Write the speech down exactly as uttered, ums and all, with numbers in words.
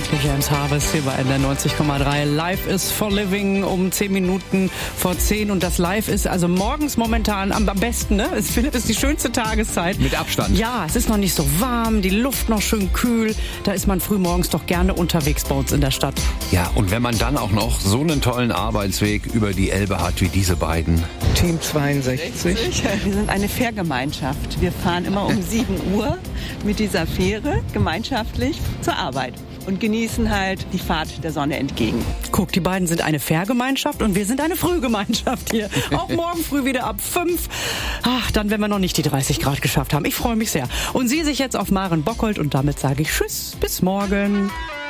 James Harvest hier bei N D R neunzig Komma drei. Life is for living um zehn Minuten vor zehn. Und das Live ist also morgens momentan am besten, ne? Ich finde, das ist die schönste Tageszeit. Mit Abstand. Ja, es ist noch nicht so warm, die Luft noch schön kühl. Da ist man früh morgens doch gerne unterwegs bei uns in der Stadt. Ja, und wenn man dann auch noch so einen tollen Arbeitsweg über die Elbe hat wie diese beiden. Team zweiundsechzig. Wir sind eine Fährgemeinschaft. Wir fahren immer um sieben Uhr mit dieser Fähre gemeinschaftlich zur Arbeit und genießen halt die Fahrt der Sonne entgegen. Guck, die beiden sind eine Fährgemeinschaft und wir sind eine Frühgemeinschaft hier. Auch morgen früh wieder ab fünf. Ach, dann, wenn wir noch nicht die dreißig Grad geschafft haben. Ich freue mich sehr. Und Sie sich jetzt auf Maren Bockholt und damit sage ich Tschüss, bis morgen.